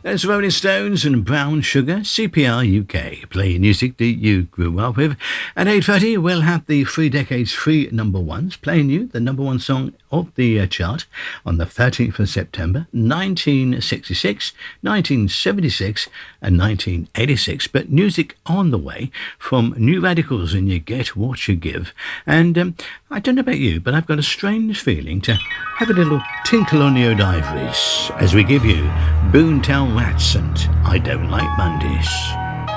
There's Rolling Stones and Brown Sugar, CPR UK, playing music that you grew up with. At 8:30, we'll have the 3 decades free number ones, playing you the number one song of the chart on the 13th of September, 1966, 1976 and 1986. But music on the way from New Radicals and You Get What You Give. And I don't know about you, but I've got a strange feeling to have a little tinkle on the old ivories as we give you Boomtown Rats and I Don't Like Mondays.